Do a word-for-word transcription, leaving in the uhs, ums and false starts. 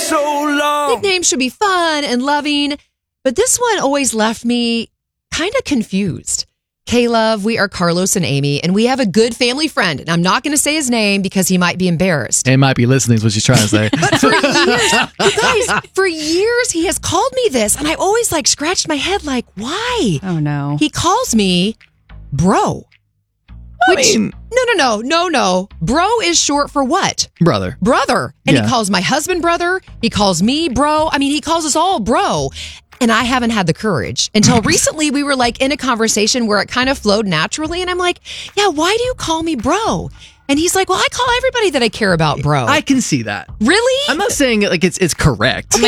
so long. Nicknames should be fun and loving, but this one always left me kind of confused. K-Love, we are Carlos and Amy, and we have a good family friend, and I'm not going to say his name because he might be embarrassed. It might be listening is what she's trying to say. But for years, you guys, for years he has called me this, and I always like scratched my head like, why? Oh, no. He calls me bro. I Which, mean, no, no, no, no, no. Bro is short for what? brother. Brother. And Yeah. he calls my husband brother. He calls me bro. I mean, he calls us all bro. And I haven't had the courage. Until recently, we were like in a conversation where it kind of flowed naturally. And I'm like, yeah, why do you call me bro? And he's like, well, I call everybody that I care about bro. I can see that. Really? I'm not saying it like it's it's correct. Okay,